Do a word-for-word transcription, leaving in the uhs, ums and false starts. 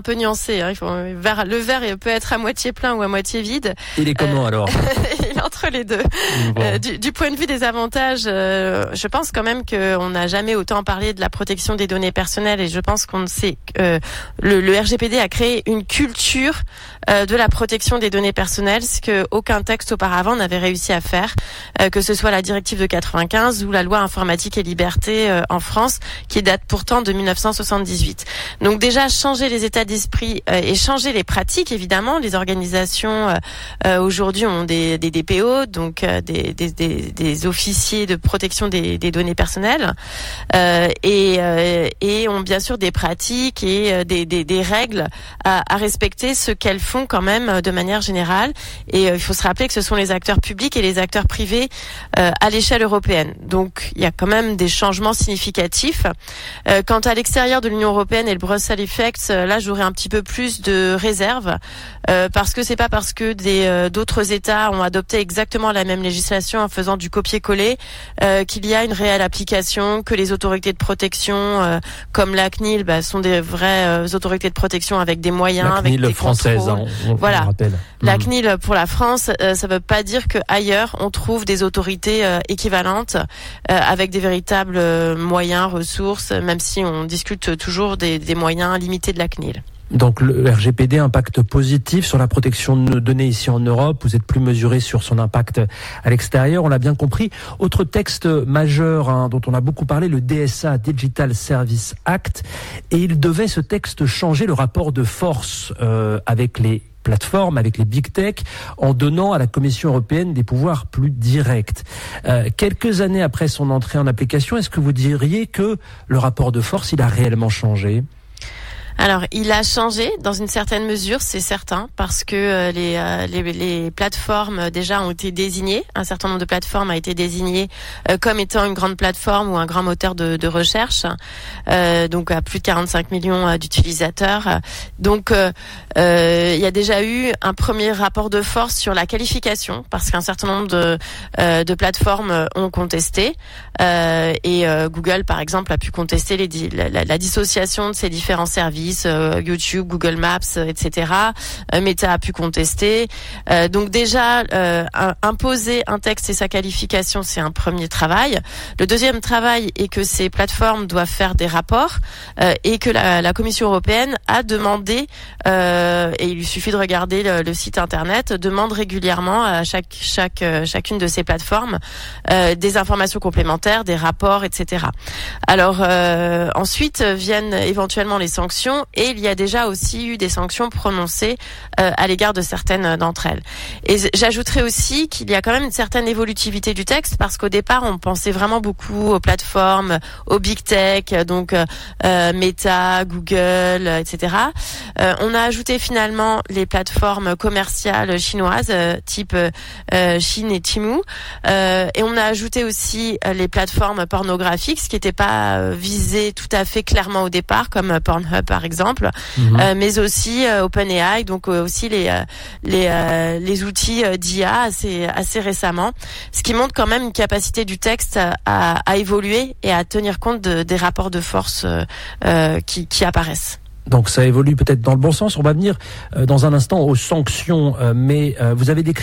peu nuancé. Hein. Il faut, le verre, le verre peut être à moitié plein ou à moitié vide. Il est comment euh, alors? Il est entre les deux. Bon. Euh, du, du point de vue des avantages, euh, je pense quand même qu'on n'a jamais autant parlé de la protection des données personnelles, et je pense qu'on sait que euh, le, le R G P D a créé une culture euh, de la protection des données personnelles, ce que aucun texte auparavant n'avait réussi à faire, euh, que ce soit la directive de quatre-vingt-quinze ou la loi informatique et liberté euh, en France, qui date pourtant de dix-neuf cent soixante-dix-huit. Donc déjà, changer les états d'esprit euh, et changer les pratiques, évidemment. Les organisations euh, euh, aujourd'hui ont des, des D P O, donc euh, des, des, des, des officiers de protection des, des données personnelles, euh, et, euh, et ont bien sûr des pratiques et euh, des, des, des règles à, à respecter, ce qu'elles font quand même de manière générale. Et euh, il faut se rappeler que ce sont les acteurs publics et les acteurs privés euh, à l'échelle européenne. Donc il y a quand même des changements significatifs. Euh, quant à l'extérieur de l'Union européenne et le Brussels Effect, euh, là j'aurais un petit peu plus de réserve, euh, parce que c'est pas parce que des euh, d'autres États ont adopté exactement la même législation en faisant du copier-coller euh, qu'il y a une réelle application, que les autorités de protection euh, comme la C N I L bah, sont des vraies euh, autorités de protection avec des moyens, la C N I L avec des française, contrôles. Hein, on, on voilà. rappelle. La mmh. C N I L pour la France, euh, ça veut pas dire qu'ailleurs on trouve des autorités euh, équivalentes euh, avec des véritables euh, moyens, ressources, même si on discute toujours des, des moyens limités de la C N I L. Donc le R G P D, impact positif sur la protection de nos données ici en Europe. Vous êtes plus mesuré sur son impact à l'extérieur, on l'a bien compris. Autre texte majeur hein, dont on a beaucoup parlé, le D S A, Digital Service Act. Et il devait, ce texte, changer le rapport de force euh, avec les plateformes, avec les big tech, en donnant à la Commission européenne des pouvoirs plus directs. Euh, quelques années après son entrée en application, est-ce que vous diriez que le rapport de force, il a réellement changé ? Alors, il a changé dans une certaine mesure, c'est certain, parce que euh, les, euh, les les plateformes euh, déjà ont été désignées. Un certain nombre de plateformes a été désigné euh, comme étant une grande plateforme ou un grand moteur de, de recherche, euh, donc à plus de quarante-cinq millions euh, d'utilisateurs. Donc, euh, euh, il y a déjà eu un premier rapport de force sur la qualification, parce qu'un certain nombre de euh, de plateformes ont contesté, euh, et euh, Google, par exemple, a pu contester les di- la, la, la dissociation de ces différents services. YouTube, Google Maps, et cetera. Euh, Meta a pu contester. Euh, donc déjà, euh, imposer un texte et sa qualification, c'est un premier travail. Le deuxième travail est que ces plateformes doivent faire des rapports euh, et que la, la Commission européenne a demandé, euh, et il lui suffit de regarder le, le site internet, demande régulièrement à chaque, chaque, chacune de ces plateformes euh, des informations complémentaires, des rapports, et cetera. Alors euh, ensuite viennent éventuellement les sanctions. Et il y a déjà aussi eu des sanctions prononcées euh, à l'égard de certaines d'entre elles. Et j'ajouterais aussi qu'il y a quand même une certaine évolutivité du texte, parce qu'au départ, on pensait vraiment beaucoup aux plateformes, aux big tech, donc euh, Meta, Google, et cetera. Euh, on a ajouté finalement les plateformes commerciales chinoises, euh, type euh, Chine et Temu, euh, et on a ajouté aussi euh, les plateformes pornographiques, ce qui n'était pas euh, visé tout à fait clairement au départ, comme Pornhub par exemple, mmh. euh, mais aussi euh, OpenAI, donc euh, aussi les euh, les euh, les outils euh, d'I A assez assez récemment, ce qui montre quand même une capacité du texte à, à évoluer et à tenir compte de, des rapports de force euh, euh, qui qui apparaissent. Donc ça évolue peut-être dans le bon sens. On va venir euh, dans un instant aux sanctions, euh, mais euh, vous avez décrit